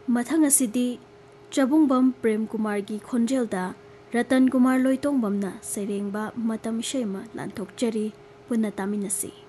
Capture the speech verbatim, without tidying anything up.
ꯃꯊꯪ ꯑꯁꯤꯗꯤ ꯆꯕꯨꯡꯕꯝ ꯄ꯭ꯔꯦꯝ ꯀꯨꯃꯥꯔꯒꯤ ꯈꯣꯟꯖꯦꯜꯗ ꯔꯇꯟ ꯀꯨꯃꯥꯔ ꯂꯣꯏꯇꯣꯡꯕꯝꯅ ꯁꯩꯔꯦꯡꯕ ꯃꯇꯝ ꯏꯁꯩ ꯑꯃ ꯂꯥꯟꯊꯣꯛꯆꯔꯤ, ꯄꯨꯟꯅ ꯇꯥꯃꯤꯟꯅꯁꯤ꯫